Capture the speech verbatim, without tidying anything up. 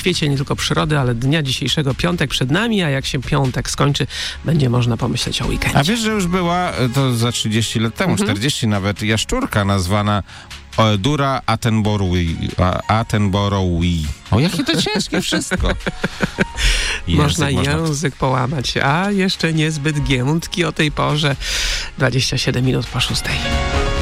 świecie, nie tylko przyrody, ale dnia dzisiejszego. Piątek przed nami, a jak się piątek skończy, będzie można pomyśleć o weekendzie. A wiesz, że już była, to za trzydzieści lat temu, mhm. czterdzieści nawet, jaszczurka nazwana Dura Attenborough. Attenborough. O, jakie to ciężkie wszystko. Można język połamać, a jeszcze niezbyt giętki o tej porze. dwadzieścia siedem minut po szóstej.